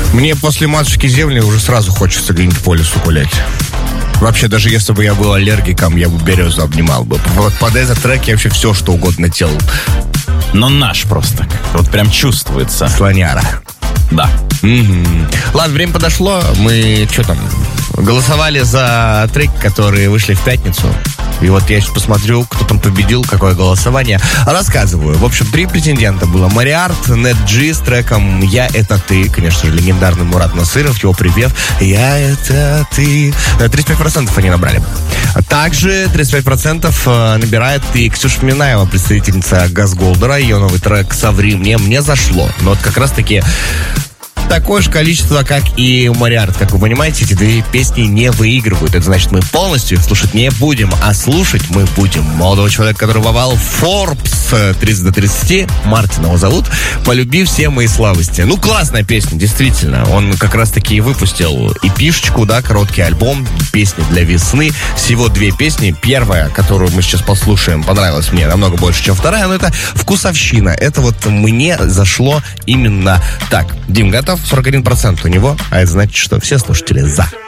Мне после «Матушки Земли» уже сразу хочется где-нибудь по лесу гулять. Вообще, даже если бы я был аллергиком, я бы березу обнимал бы. Вот под этот трек я вообще все, что угодно делал. Но наш просто. Вот прям чувствуется. Слоняра. Да. Ладно, время подошло. Мы что там? Голосовали за треки, которые вышли в пятницу. И вот я сейчас посмотрю, кто там победил, какое голосование. Рассказываю. В общем, 3 претендента было. Мариарт, Нет Джи с треком «Я это ты». Конечно же, легендарный Мурат Насыров, его припев «Я это ты». 35% они набрали. Также 35% набирает и Ксюша Минаева, представительница Газголдера. Ее новый трек «Соври мне зашло». Но вот как раз-таки такое же количество, как и Мариарт. Как вы понимаете, эти 2 песни не выигрывают. Это значит, мы полностью их слушать не будем, а слушать мы будем молодого человека, который попал в Forbes 30 до 30. Мартин его зовут. «Полюби все мои слабости». Ну, классная песня, действительно. Он как раз-таки и выпустил эпишечку, да, короткий альбом, песни для весны. Всего 2 песни. Первая, которую мы сейчас послушаем, понравилась мне намного больше, чем вторая, но это «Вкусовщина». Это вот мне зашло именно так. Дим, готов? 41% у него, а это значит, что все слушатели за.